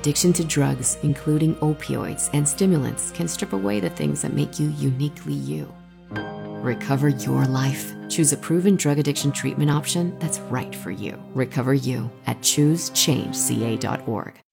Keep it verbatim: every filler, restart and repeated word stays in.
Addiction to drugs, including opioids and stimulants, can strip away the things that make you uniquely you. Recover your life. Choose a proven drug addiction treatment option that's right for you. Recover You at choose change c a dot org.